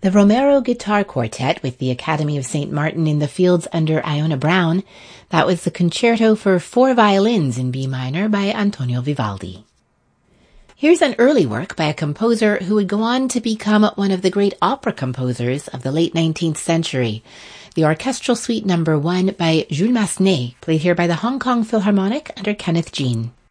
The Romero Guitar Quartet with the Academy of St. Martin in the Fields under Iona Brown. That was the Concerto for 4 violins in B minor by Antonio Vivaldi. Here's an early work by a composer who would go on to become one of the great opera composers of the late 19th century. The Orchestral Suite No. 1 by Jules Massenet, played here by the Hong Kong Philharmonic under Kenneth Jean.